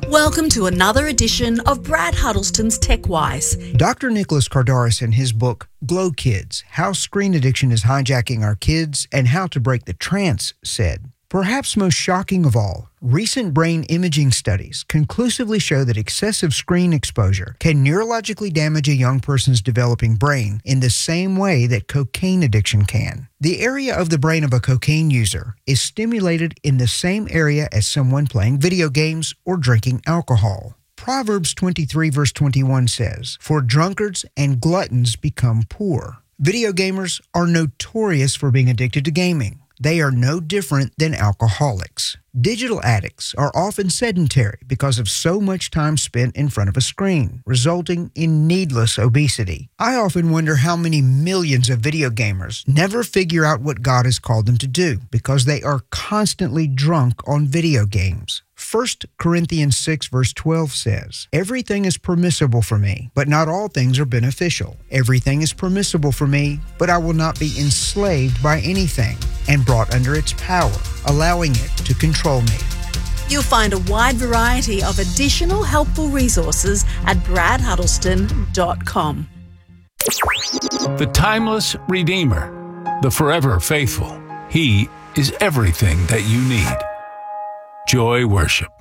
Welcome to another edition of Brad Huddleston's TechWise. Dr. Nicholas Kardaras, in his book, Glow Kids, How Screen Addiction is Hijacking Our Kids and How to Break the Trance, said, perhaps most shocking of all, recent brain imaging studies conclusively show that excessive screen exposure can neurologically damage a young person's developing brain in the same way that cocaine addiction can. The area of the brain of a cocaine user is stimulated in the same area as someone playing video games or drinking alcohol. Proverbs 23 verse 21 says, "For drunkards and gluttons become poor." Video gamers are notorious for being addicted to gaming. They are no different than alcoholics. Digital addicts are often sedentary because of so much time spent in front of a screen, resulting in needless obesity. I often wonder how many millions of video gamers never figure out what God has called them to do because they are constantly drunk on video games. 1 Corinthians 6 verse 12 says, "Everything is permissible for me, but not all things are beneficial. Everything is permissible for me, but I will not be enslaved by anything and brought under its power, allowing it to control me." You'll find a wide variety of additional helpful resources at bradhuddleston.com. The timeless Redeemer, the forever faithful. He is everything that you need. Joy Worship.